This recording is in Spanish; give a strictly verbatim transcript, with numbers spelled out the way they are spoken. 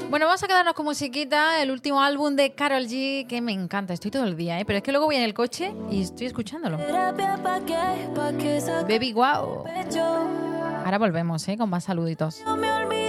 Bueno, vamos a quedarnos con musiquita, el último álbum de Karol G, que me encanta, estoy todo el día, ¿eh? Pero es que luego voy en el coche y estoy escuchándolo. Baby Wow. Ahora volvemos, ¿eh? Con más saluditos.